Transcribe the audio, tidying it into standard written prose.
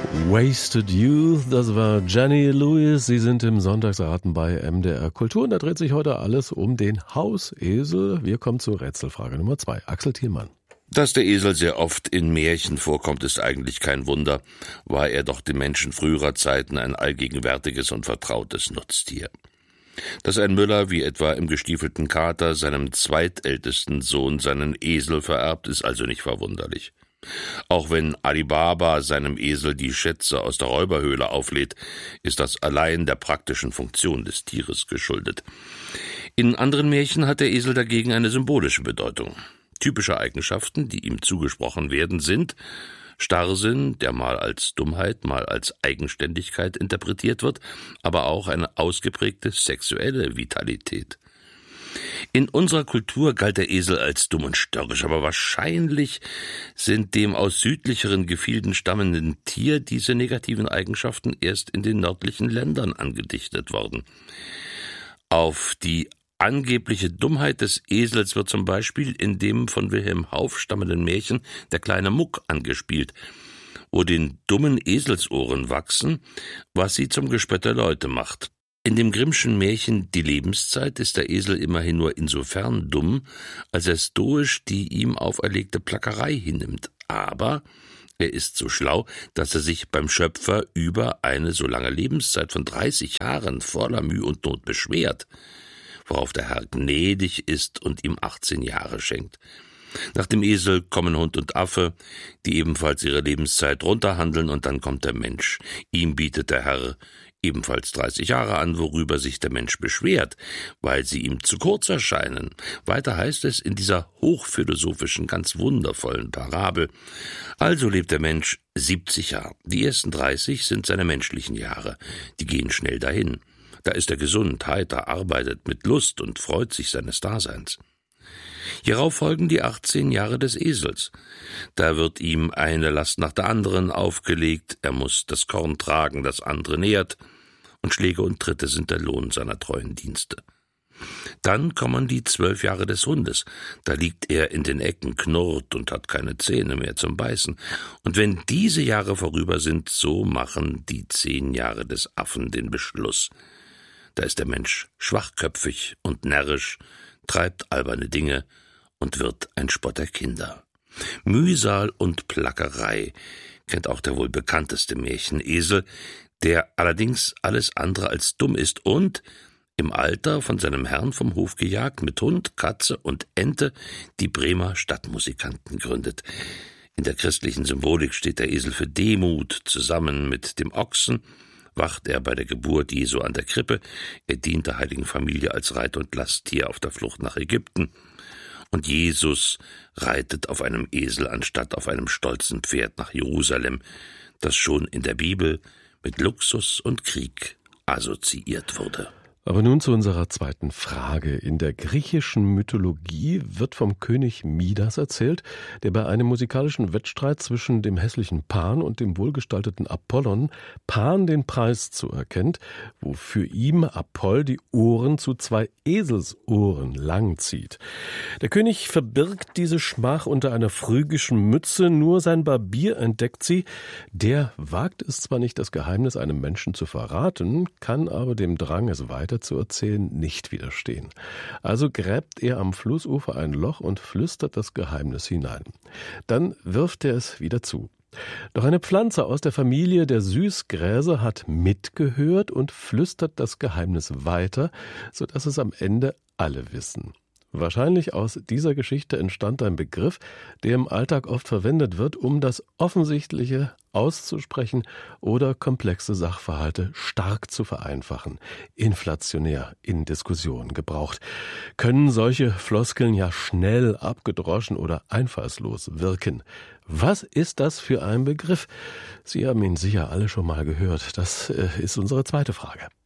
Wasted Youth, das war Jenny Lewis. Sie sind im Sonntagsraten bei MDR Kultur und da dreht sich heute alles um den Hausesel. Wir kommen zur Rätselfrage Nummer 2. Axel Thielmann. Dass der Esel sehr oft in Märchen vorkommt, ist eigentlich kein Wunder, war er doch den Menschen früherer Zeiten ein allgegenwärtiges und vertrautes Nutztier. Dass ein Müller, wie etwa im Gestiefelten Kater, seinem zweitältesten Sohn seinen Esel vererbt, ist also nicht verwunderlich. Auch wenn Ali Baba seinem Esel die Schätze aus der Räuberhöhle auflädt, ist das allein der praktischen Funktion des Tieres geschuldet. In anderen Märchen hat der Esel dagegen eine symbolische Bedeutung. Typische Eigenschaften, die ihm zugesprochen werden, sind Starrsinn, der mal als Dummheit, mal als Eigenständigkeit interpretiert wird, aber auch eine ausgeprägte sexuelle Vitalität. In unserer Kultur galt der Esel als dumm und störrisch, aber wahrscheinlich sind dem aus südlicheren Gefilden stammenden Tier diese negativen Eigenschaften erst in den nördlichen Ländern angedichtet worden. Auf die angebliche Dummheit des Esels wird zum Beispiel in dem von Wilhelm Hauff stammenden Märchen Der kleine Muck angespielt, wo den dummen Eselsohren wachsen, was sie zum Gespött der Leute macht. In dem Grimmschen Märchen Die Lebenszeit ist der Esel immerhin nur insofern dumm, als er stoisch die ihm auferlegte Plackerei hinnimmt. Aber er ist so schlau, dass er sich beim Schöpfer über eine so lange Lebenszeit von 30 Jahren voller Mühe und Not beschwert, worauf der Herr gnädig ist und ihm 18 Jahre schenkt. Nach dem Esel kommen Hund und Affe, die ebenfalls ihre Lebenszeit runterhandeln, und dann kommt der Mensch. Ihm bietet der Herr ebenfalls 30 Jahre an, worüber sich der Mensch beschwert, weil sie ihm zu kurz erscheinen. Weiter heißt es in dieser hochphilosophischen, ganz wundervollen Parabel: Also lebt der Mensch 70 Jahre. Die ersten 30 sind seine menschlichen Jahre. Die gehen schnell dahin. Da ist er gesund, heiter, arbeitet mit Lust und freut sich seines Daseins. Hierauf folgen die 18 Jahre des Esels. Da wird ihm eine Last nach der anderen aufgelegt, er muss das Korn tragen, das andere nährt, und Schläge und Tritte sind der Lohn seiner treuen Dienste. Dann kommen die 12 Jahre des Hundes. Da liegt er in den Ecken, knurrt und hat keine Zähne mehr zum Beißen. Und wenn diese Jahre vorüber sind, so machen die 10 Jahre des Affen den Beschluss. Da ist der Mensch schwachköpfig und närrisch, treibt alberne Dinge und wird ein Spott der Kinder. Mühsal und Plackerei kennt auch der wohl bekannteste Märchenesel, der allerdings alles andere als dumm ist und im Alter von seinem Herrn vom Hof gejagt mit Hund, Katze und Ente die Bremer Stadtmusikanten gründet. In der christlichen Symbolik steht der Esel für Demut. Zusammen mit dem Ochsen wacht er bei der Geburt Jesu an der Krippe. Er dient der heiligen Familie als Reit- und Lasttier auf der Flucht nach Ägypten. Und Jesus reitet auf einem Esel anstatt auf einem stolzen Pferd nach Jerusalem, das schon in der Bibel mit Luxus und Krieg assoziiert wurde. Aber nun zu unserer zweiten Frage. In der griechischen Mythologie wird vom König Midas erzählt, der bei einem musikalischen Wettstreit zwischen dem hässlichen Pan und dem wohlgestalteten Apollon Pan den Preis zuerkennt, wofür ihm Apoll die Ohren zu 2 Eselsohren lang zieht. Der König verbirgt diese Schmach unter einer phrygischen Mütze, nur sein Barbier entdeckt sie. Der wagt es zwar nicht, das Geheimnis einem Menschen zu verraten, kann aber dem Drang, es weiter zu erzählen, nicht widerstehen. Also gräbt er am Flussufer ein Loch und flüstert das Geheimnis hinein. Dann wirft er es wieder zu. Doch eine Pflanze aus der Familie der Süßgräser hat mitgehört und flüstert das Geheimnis weiter, sodass es am Ende alle wissen. Wahrscheinlich aus dieser Geschichte entstand ein Begriff, der im Alltag oft verwendet wird, um das Offensichtliche auszusprechen oder komplexe Sachverhalte stark zu vereinfachen. Inflationär in Diskussionen gebraucht. Können solche Floskeln ja schnell abgedroschen oder einfallslos wirken. Was ist das für ein Begriff? Sie haben ihn sicher alle schon mal gehört. Das ist unsere zweite Frage.